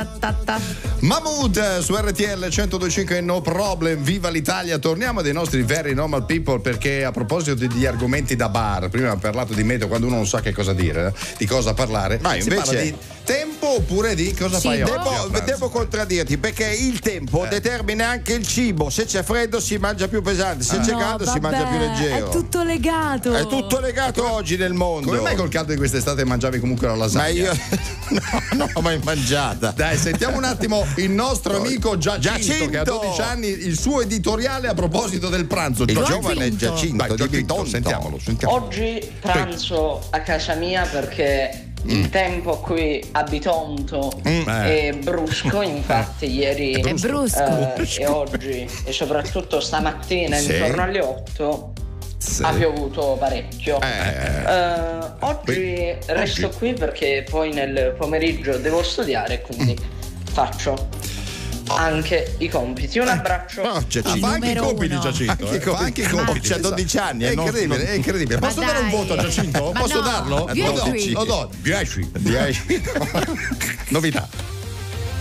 Mahmood su RTL 102.5 No Problem, viva l'Italia. Torniamo dei nostri very normal people, perché a proposito di argomenti da bar, prima abbiamo parlato di meteo, quando uno non sa che cosa dire, di cosa parlare, ma si invece parla di tempo oppure di cosa fai oggi? Devo contraddirti, perché il tempo determina anche il cibo. Se c'è freddo si mangia più pesante, se c'è caldo si mangia più leggero. È tutto legato. È tutto legato oggi nel mondo. Come mai col caldo di quest'estate mangiavi comunque la lasagna? Ma io non l'ho mai mangiata. Dai, sentiamo un attimo il nostro amico Giacinto, che ha 12 anni, il suo editoriale a proposito del pranzo. Il giovane Giacinto, sentiamolo. Oggi pranzo a casa mia perché il tempo qui a Bitonto è brusco, infatti ieri È brusco. e oggi e soprattutto stamattina Sì. intorno alle 8 ha piovuto parecchio. Oggi resto qui perché poi nel pomeriggio devo studiare, quindi faccio anche i compiti. Un abbraccio. Fa anche i compiti Giacinto. Fa anche i compiti. C'ha 12 anni. È incredibile, è incredibile. Posso dare un voto a Giacinto? Ma Posso no, darlo? 10. Lo do. 10. Novità.